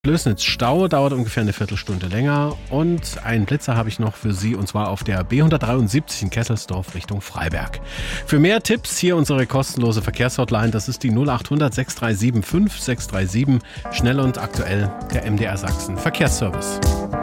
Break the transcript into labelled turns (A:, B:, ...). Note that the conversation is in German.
A: Lößnitz-Stau dauert ungefähr eine Viertelstunde länger und einen Blitzer habe ich noch für Sie und zwar auf der B173 in Kesselsdorf Richtung Freiberg. Für mehr Tipps hier unsere kostenlose Verkehrshotline, das ist die 0800 6375 637, schnell und aktuell der MDR Sachsen Verkehrsservice.